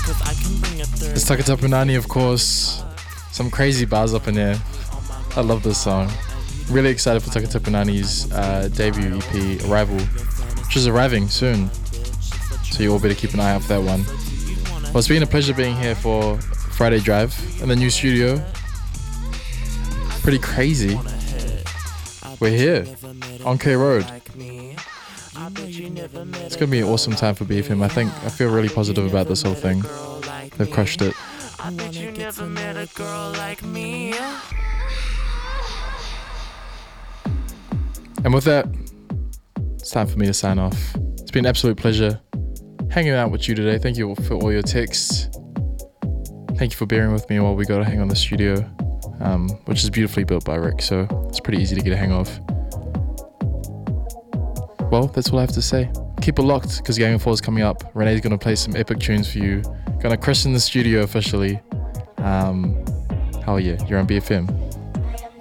It's Takata Punani, of course. Some crazy bars up in there. I love this song. Really excited for Takata Punani's debut EP, Arrival, which is arriving soon. So you all better keep an eye out for that one. Well, it's been a pleasure being here for Friday Drive in the new studio. Pretty crazy. We're here on K Road. It's gonna be an awesome time for BFM. I feel really positive about this whole thing. They've crushed it. I bet you never met a girl like me. And with that, it's time for me to sign off. It's been an absolute pleasure hanging out with you today. Thank you for all your texts. Thank you for bearing with me while we go to hang on the studio, which is beautifully built by Rick, so it's pretty easy to get a hang of. Well, that's all I have to say. Keep it locked, because Gang of Four is coming up. Renee's going to play some epic tunes for you. Gonna christen the studio officially. Hell yeah, you're on BFM.